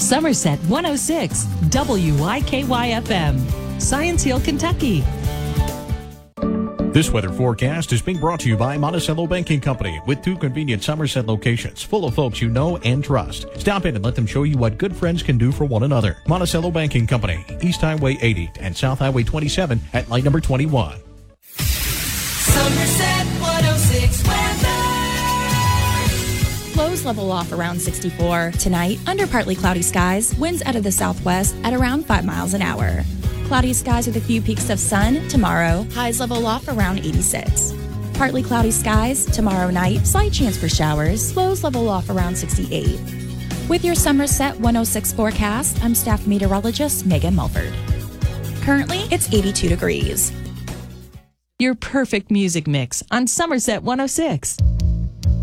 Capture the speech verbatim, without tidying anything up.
Somerset one oh six, W I K Y F M, Science Hill, Kentucky. This weather forecast is being brought to you by Monticello Banking Company with two convenient Somerset locations full of folks you know and trust. Stop in and let them show you what good friends can do for one another. Monticello Banking Company, East Highway eighty and South Highway twenty-seven at light number twenty-one. Somerset one oh six weather. Lows level off around sixty-four. Tonight, under partly cloudy skies, winds out of the southwest at around five miles an hour. Cloudy skies with a few peaks of sun. Tomorrow, highs level off around eighty-six. Partly cloudy skies. Tomorrow night, slight chance for showers. Lows level off around sixty-eight. With your Somerset one oh six forecast, I'm staff meteorologist Megan Mulford. Currently, it's eighty-two degrees. Your perfect music mix on Somerset one oh six.